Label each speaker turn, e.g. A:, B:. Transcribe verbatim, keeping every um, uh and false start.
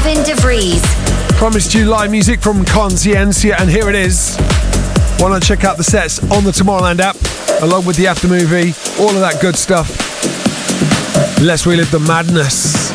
A: Marvin De Vries.
B: Promised you live music from Consciencia, and here it is. Why not check out the sets on the Tomorrowland app, along with the after movie, all of that good stuff. Let's relive the madness.